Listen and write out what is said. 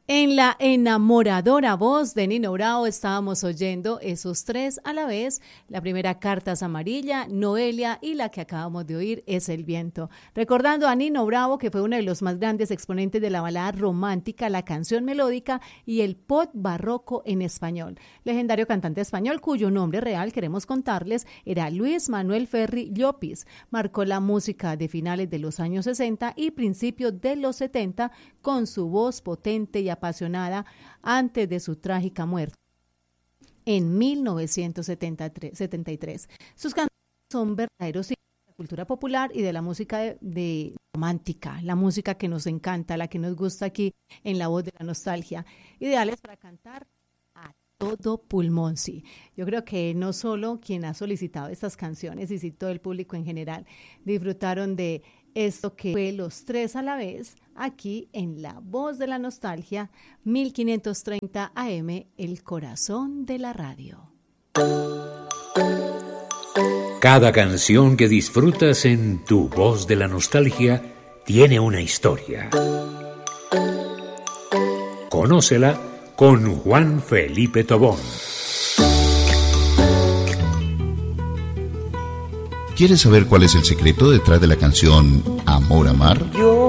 En la enamoradora voz de Nino Bravo estábamos oyendo esos tres a la vez. La primera, Cartas Amarilla, Noelia, y la que acabamos de oír es El Viento. Recordando a Nino Bravo, que fue uno de los más grandes exponentes de la balada romántica, la canción melódica y el pop barroco en español. Legendario cantante español cuyo nombre real, queremos contarles, era Luis Manuel Ferri Llopis. Marcó la música de finales de los años 60 y principios de los 70 con su voz potente y apasionada antes de su trágica muerte en 1973. Sus canciones son verdaderos signos de la cultura popular y de la música de romántica, la música que nos encanta, la que nos gusta aquí en La Voz de la Nostalgia, ideales para cantar a todo pulmón, sí. Yo creo que no solo quien ha solicitado estas canciones, y sí todo el público en general, disfrutaron de esto que fue Los Tres a la Vez, aquí en La Voz de la Nostalgia, 1530 AM, el corazón de la radio. Cada canción que disfrutas en Tu Voz de la Nostalgia tiene una historia. Conócela con Juan Felipe Tobón. ¿Quieres saber cuál es el secreto detrás de la canción Amor Amar?